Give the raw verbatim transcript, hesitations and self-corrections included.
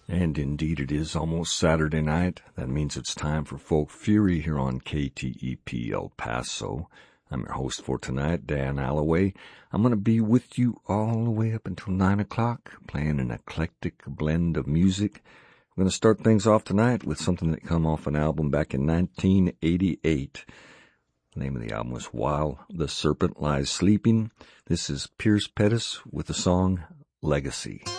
And indeed it is almost Saturday night. That means it's time for Folk Fury here on K T E P El Paso. I'm your host for tonight, Dan Alloway. I'm going to be with you all the way up until nine o'clock, playing an eclectic blend of music. I'm going to start things off tonight with something that came off an album back in nineteen eighty-eight. The name of the album was While the Serpent Lies Sleeping. This is Pierce Pettis with the song Legacy.